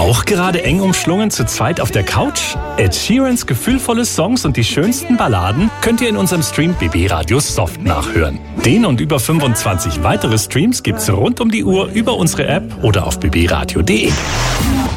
Auch gerade eng umschlungen zu zweit auf der Couch? Ed Sheerans gefühlvolle Songs und die schönsten Balladen könnt ihr in unserem Stream BB Radio Soft nachhören. Den und über 25 weitere Streams gibt's rund um die Uhr über unsere App oder auf bbradio.de.